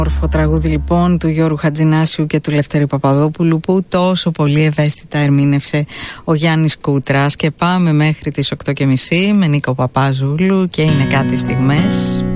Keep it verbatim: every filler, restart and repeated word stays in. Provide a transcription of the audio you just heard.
Όρφο τραγούδι λοιπόν του Γιώργου Χατζηνάσιου και του Λευτέρη Παπαδόπουλου, που τόσο πολύ ευαίσθητα ερμήνευσε ο Γιάννης Κούτρας. Και πάμε μέχρι τις οκτώ και μισή με Νίκο Παπάζουλου και είναι κάτι στιγμές.